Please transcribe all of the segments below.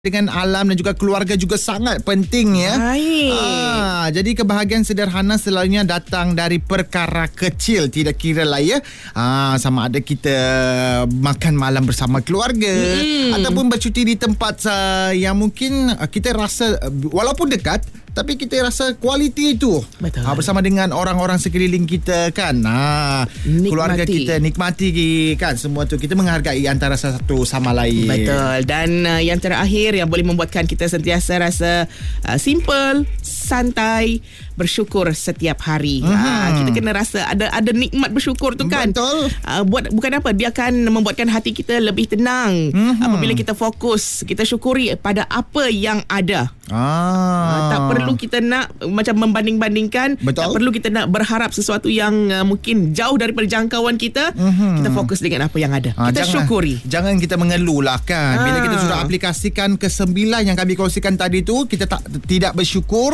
dengan alam dan juga keluarga juga sangat penting ya. Baik. Jadi kebahagiaan sederhana selalunya datang dari perkara kecil, tidak kira lah ya. Sama ada kita makan malam bersama keluarga ataupun bercuti di tempat yang mungkin kita rasa walaupun dekat tapi kita rasa kualiti itu. Betul. Bersama dengan orang-orang sekeliling kita kan. Keluarga kita nikmati kan semua tu, kita menghargai antara satu sama lain. Betul. Dan yang terakhir yang boleh membuatkan kita sentiasa rasa simple, santai, bersyukur setiap hari. Kita kena rasa ada nikmat bersyukur tu kan. Betul. Bukan apa, dia akan membuatkan hati kita lebih tenang. Apabila kita fokus, kita syukuri pada apa yang ada. Tak perlu kita nak macam membanding-bandingkan. Betul. Tak perlu kita nak berharap sesuatu yang mungkin jauh daripada jangkauan kita. Kita fokus dengan apa yang ada. Kita syukuri. Jangan kita mengeluh lah kan. Bila kita sudah aplikasikan ke-9 yang kami kongsikan tadi tu, kita tidak bersyukur,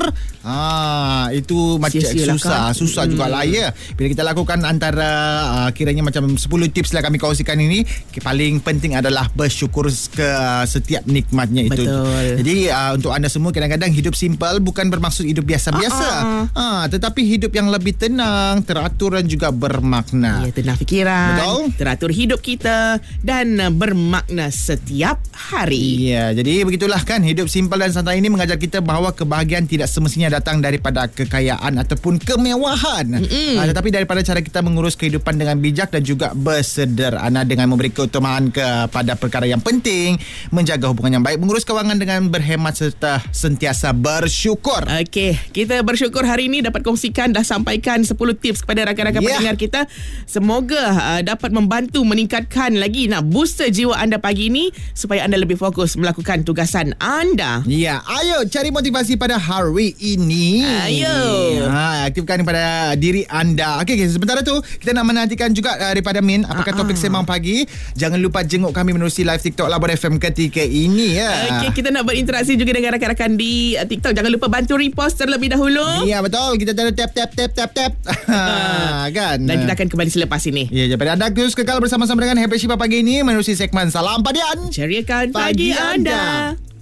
itu macam susah jugalah ya. Bila kita lakukan antara kiranya macam 10 tips lah kami kongsikan ini, paling penting adalah bersyukur ke setiap nikmatnya itu. Betul. Jadi untuk anda semua, kadang-kadang hidup simple bukan bermaksud hidup biasa-biasa. Tetapi hidup yang lebih tenang, teratur dan juga bermakna. Ya, tenang fikiran. Betul. Teratur hidup kita dan bermakna setiap hari. Ya, jadi begitulah kan, hidup simple dan santai ini mengajar kita bahawa kebahagiaan tidak semestinya datang daripada kekayaan ataupun kemewahan. Tetapi daripada cara kita mengurus kehidupan dengan bijak dan juga bersederhana dengan memberi keutamaan kepada perkara yang penting, menjaga hubungan yang baik, mengurus kewangan dengan berhemat serta sentiasa bersyukur. Okey, kita bersyukur hari ini dapat kongsikan, dah sampaikan 10 tips kepada rakan-rakan pendengar kita. Semoga dapat membantu meningkatkan lagi, booster jiwa anda pagi ini supaya anda lebih fokus melakukan tugasan anda. Ya, ayo cari motivasi pada hari ini. Ayo. Aktifkan pada diri anda. Okey, sebentar tu kita nak menantikan juga daripada Min apakah topik sembang pagi. Jangan lupa jenguk kami menerusi live TikTok Labor FM ketika ini ya. Okey, kita nak berinteraksi juga dengan rakan-rakan di TikTok. Jangan lupa bantu repost terlebih dahulu. Ya, betul. Kita tap kan. Dan kita akan kembali selepas ini. Ya, daripada anda terus kekal bersama-sama dengan Happy Shiba pagi ini menerusi segmen Salam Padian. Ceriakan pagi anda.